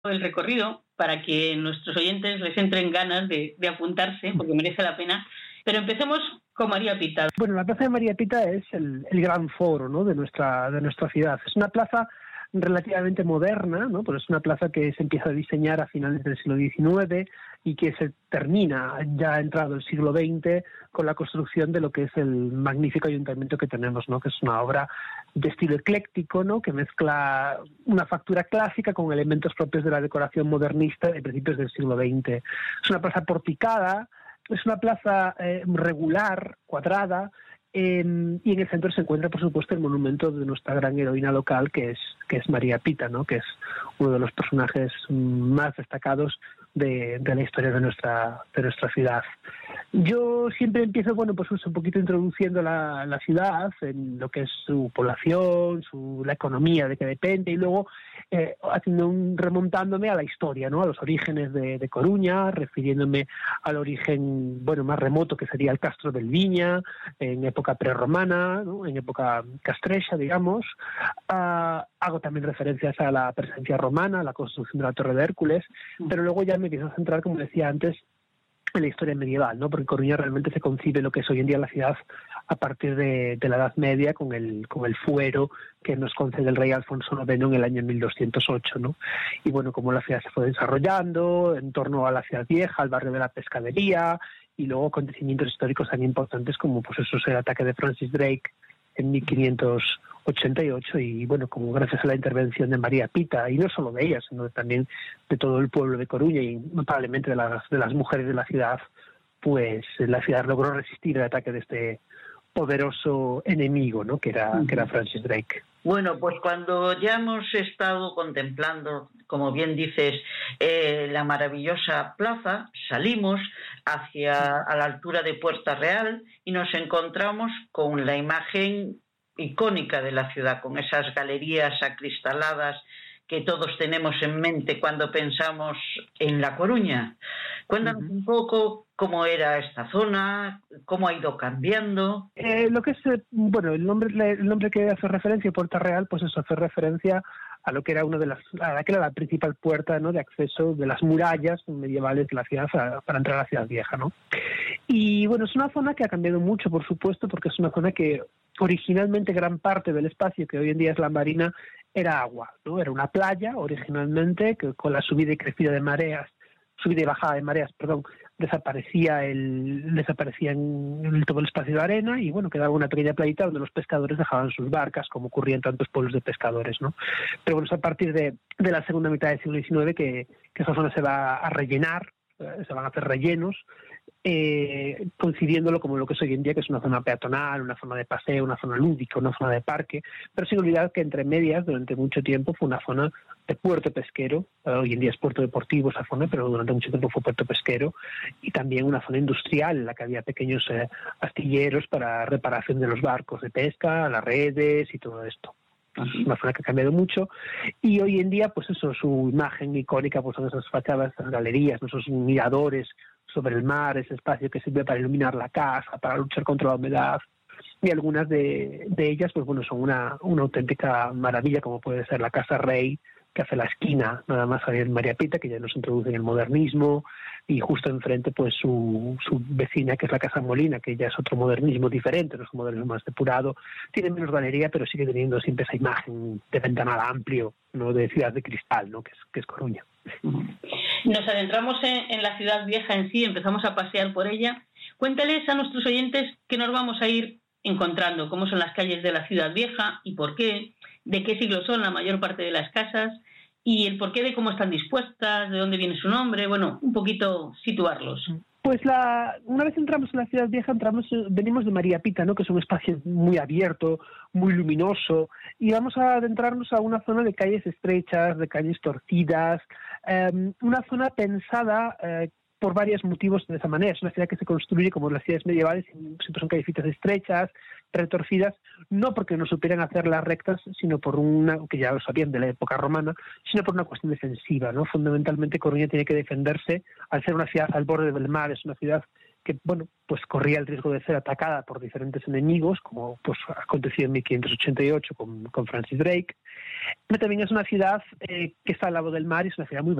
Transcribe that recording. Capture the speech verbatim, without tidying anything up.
el recorrido para que nuestros oyentes les entren ganas de, de apuntarse, porque merece la pena. Pero empecemos con María Pita. Bueno, la Plaza de María Pita es el, el gran foro, ¿no?, de nuestra de nuestra ciudad. Es una plaza relativamente moderna, ¿no?, pero es una plaza que se empieza a diseñar a finales del siglo diecinueve y que se termina ya entrado el siglo veinte con la construcción de lo que es el magnífico ayuntamiento que tenemos, ¿no?, que es una obra de estilo ecléctico, ¿no?, que mezcla una factura clásica con elementos propios de la decoración modernista de principios del siglo veinte. Es una plaza porticada, es una plaza eh, regular, cuadrada, eh, y en el centro se encuentra, por supuesto, el monumento de nuestra gran heroína local, que es que es María Pita, ¿no?, que es uno de los personajes más destacados de, de la historia de nuestra de nuestra ciudad. Yo siempre empiezo, bueno, pues un poquito introduciendo la, la ciudad en lo que es su población, su la economía de que depende, y luego eh, haciendo un, remontándome a la historia, ¿no?, a los orígenes de, de Coruña, refiriéndome al origen, bueno, más remoto, que sería el Castro del Viña, en época prerromana, ¿no?, en época castrexa, digamos. Uh, hago también referencias a la presencia romana, a la construcción de la Torre de Hércules, pero luego ya me empiezo a centrar, como decía antes, en la historia medieval, ¿no?, porque Coruña realmente se concibe lo que es hoy en día la ciudad a partir de, de la Edad Media, con el con el fuero que nos concede el rey Alfonso noveno en el año mil doscientos ocho, ¿no? Y bueno, como la ciudad se fue desarrollando en torno a la ciudad vieja, al barrio de la pescadería, y luego acontecimientos históricos tan importantes como, pues eso, el ataque de Francis Drake en mil quinientos ochenta y ocho, y bueno, como gracias a la intervención de María Pita, y no solo de ella, sino también de todo el pueblo de Coruña y probablemente de las, de las mujeres de la ciudad, pues la ciudad logró resistir el ataque de este poderoso enemigo, ¿no?, que era, uh-huh. que era Francis Drake. Bueno, pues cuando ya hemos estado contemplando, como bien dices, eh, la maravillosa plaza, salimos hacia a la altura de Puerta Real y nos encontramos con la imagen icónica de la ciudad, con esas galerías acristaladas que todos tenemos en mente cuando pensamos en La Coruña. Cuéntanos uh-huh. un poco cómo era esta zona, cómo ha ido cambiando. Eh, lo que es, bueno, el nombre, el nombre que hace referencia, Puerta Real, pues eso hace referencia a lo que era una de las, a la que era la principal puerta, ¿no?, de acceso de las murallas medievales de la ciudad a, para entrar a la ciudad vieja, ¿no? Y bueno, es una zona que ha cambiado mucho, por supuesto, porque es una zona que originalmente gran parte del espacio que hoy en día es la Marina era agua, ¿no? Era una playa originalmente que con la subida y crecida de mareas, subida y bajada de mareas, perdón, desaparecía el desaparecía en, en todo el espacio de arena, y bueno, quedaba una pequeña playita donde los pescadores dejaban sus barcas, como ocurría en tantos pueblos de pescadores, ¿no? Pero bueno, es a partir de, de la segunda mitad del siglo diecinueve que, que esa zona se va a rellenar, eh, se van a hacer rellenos, eh, concibiéndolo como lo que es hoy en día, que es una zona peatonal, una zona de paseo, una zona lúdica, una zona de parque, pero sin olvidar que entre medias, durante mucho tiempo, fue una zona de puerto pesquero. Hoy en día es puerto deportivo esa zona, pero durante mucho tiempo fue puerto pesquero, y también una zona industrial en la que había pequeños eh, astilleros para reparación de los barcos de pesca, las redes y todo esto. Es una zona que ha cambiado mucho, y hoy en día, pues eso, su imagen icónica, pues son esas fachadas, esas galerías, esos miradores sobre el mar, ese espacio que sirve para iluminar la casa, para luchar contra la humedad, y algunas de, de ellas, pues bueno, son una, una auténtica maravilla, como puede ser la Casa Rey, que hace la esquina, nada más a María Pita, que ya nos introduce en el modernismo, y justo enfrente, pues su, su vecina, que es la Casa Molina, que ya es otro modernismo diferente, no es un modernismo más depurado, tiene menos galería, pero sigue teniendo siempre esa imagen de ventanal amplio, ¿no?, de ciudad de cristal, ¿no?, que es, que es Coruña. Nos adentramos en, en la ciudad vieja en sí, empezamos a pasear por ella. Cuéntales a nuestros oyentes que nos vamos a ir encontrando, cómo son las calles de la ciudad vieja y por qué, de qué siglo son la mayor parte de las casas, y el porqué de cómo están dispuestas, de dónde viene su nombre, bueno, un poquito situarlos. Pues la, una vez entramos en la ciudad vieja, entramos, venimos de María Pita, ¿no?, que es un espacio muy abierto, muy luminoso, y vamos a adentrarnos a una zona de calles estrechas, de calles torcidas, eh, una zona pensada eh, por varios motivos de esa manera. Es una ciudad que se construye como las ciudades medievales, siempre son callecitas estrechas, retorcidas, no porque no supieran hacerlas rectas, sino por una, que ya lo sabían de la época romana, sino por una cuestión defensiva, ¿no? Fundamentalmente Coruña tiene que defenderse, al ser una ciudad al borde del mar, es una ciudad que bueno, pues corría el riesgo de ser atacada por diferentes enemigos, como pues aconteció en mil quinientos ochenta y ocho con, con Francis Drake. Pero también es una ciudad eh, que está al lado del mar y es una ciudad muy